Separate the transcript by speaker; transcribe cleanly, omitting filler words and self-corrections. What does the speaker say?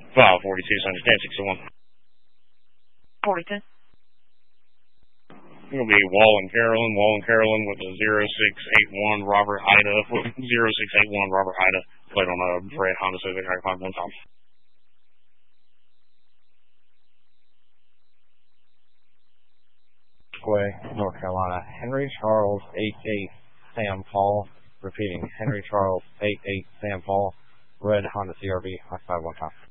Speaker 1: 542, Sunday, 1061.
Speaker 2: 42.
Speaker 1: It'll be Wallen Carolyn with a 0681 Robert Ida, 0681 Robert Ida, played on a red Honda Civic, I can find one time.
Speaker 3: North Carolina, Henry Charles 88 Sam Paul, repeating, Henry Charles 88 Sam Paul, red Honda CRV, I can find one time.